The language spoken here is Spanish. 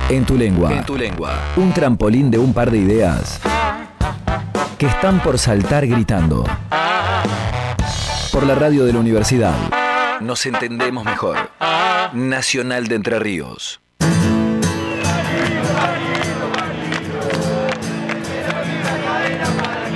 En tu lengua. En tu lengua. Un trampolín de un par de ideas que están por saltar gritando. Por la radio de la universidad. Nos entendemos mejor. Nacional de Entre Ríos.